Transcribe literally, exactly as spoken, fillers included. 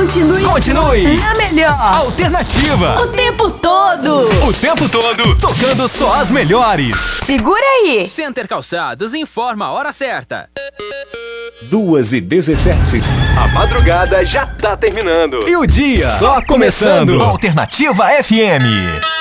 Continue. Continue. A melhor. Alternativa. O tempo todo. O tempo todo. Tocando só as melhores. Segura aí. Center Calçados informa a hora certa. duas e dezessete. A madrugada já tá terminando. E o dia só começando. Alternativa F M.